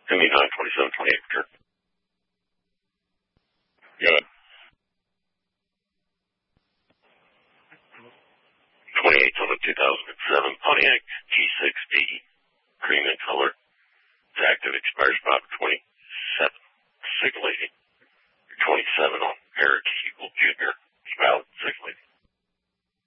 Give me 92728, sure. Yeah. 28 on the 2007 Pontiac.